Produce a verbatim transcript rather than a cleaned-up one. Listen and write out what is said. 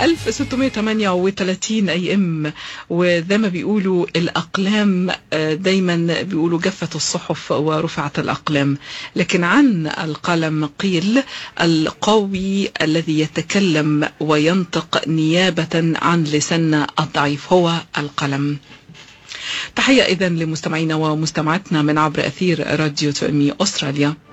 ألف وستمائة وثمانية وثلاثين أي إم، وزي ما بيقولوا الأقلام دايما بيقولوا جفت الصحف ورفعت الأقلام، لكن عن القلم قيل القوي الذي يتكلم وينطق نيابة عن لسان الضعيف هو القلم. تحية إذن لمستمعينا ومستمعاتنا من عبر أثير راديو تؤمي أستراليا.